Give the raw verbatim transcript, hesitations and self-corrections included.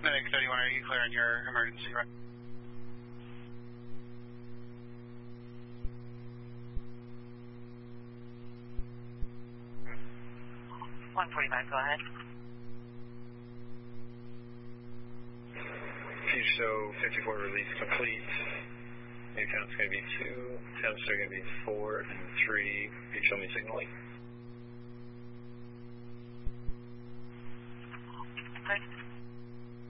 Medic thirty-one, are you clear on your emergency run? one forty-five, go ahead. Future show fifty-four release complete. New count's going to be two, temps are going to be four and three. You show me signaling. Good.